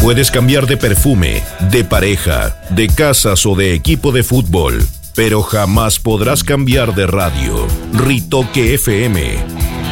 Puedes cambiar de perfume, de pareja, de casas o de equipo de fútbol, pero jamás podrás cambiar de radio. Ritoque FM